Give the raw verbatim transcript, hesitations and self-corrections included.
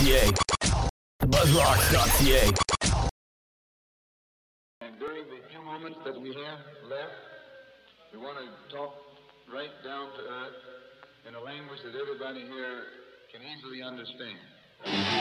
A. Buzzrocks dot C A. And during the few moments that we have left, we want to talk right down to earth in a language that everybody here can easily understand.